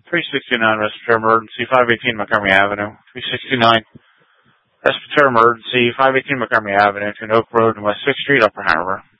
369 respiratory emergency, 518 Montgomery Avenue. 369 respiratory emergency, 518 Montgomery Avenue, to Oak Road and West 6th Street, Upper Harbor.